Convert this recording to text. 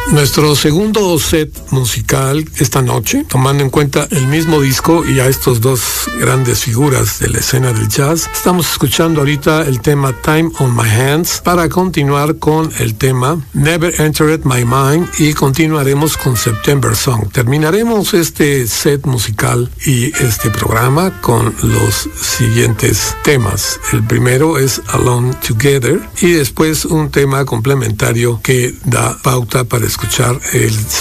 Nuestro segundo set musical esta noche, tomando en cuenta el mismo disco y a estos dos grandes figuras de la escena del jazz, estamos escuchando ahorita el tema Time on My Hands para continuar con el tema Never Entered My Mind y continuaremos con September Song. Terminaremos este set musical y este programa con los siguientes temas. El primero es Alone Together y después un tema complementario que da pauta para escuchar el